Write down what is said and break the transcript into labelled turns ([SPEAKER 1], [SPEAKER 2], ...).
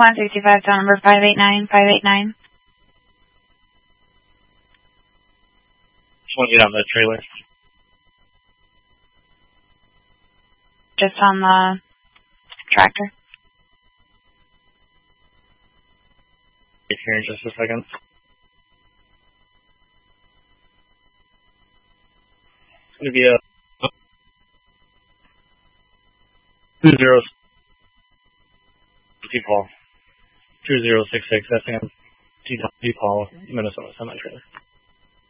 [SPEAKER 1] 165 to number 589.
[SPEAKER 2] Just want to get on the trailer.
[SPEAKER 1] Just on the tractor.
[SPEAKER 2] Here in just a second. It's going to be a 20 Paul 2066 SM T Paul, Minnesota semi trailer.